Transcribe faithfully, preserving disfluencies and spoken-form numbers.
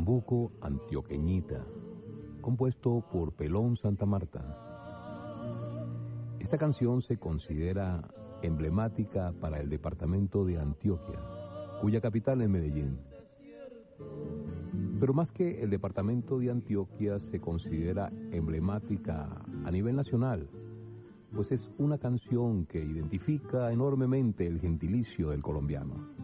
Bambuco Antioqueñita, compuesto por Pelón Santa Marta. Esta canción se considera emblemática para el departamento de Antioquia, cuya capital es Medellín. Pero más que el departamento de Antioquia, se considera emblemática a nivel nacional, pues es una canción que identifica enormemente el gentilicio del colombiano.